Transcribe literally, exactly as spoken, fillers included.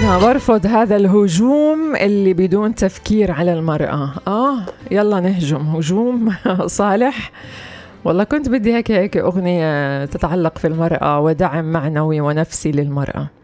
أنا برفض هذا الهجوم اللي بدون تفكير على المرأة. آه يلا نهجم هجوم صالح. والله كنت بدي هيك هيك أغنية تتعلق في المرأة ودعم معنوي ونفسي للمرأة.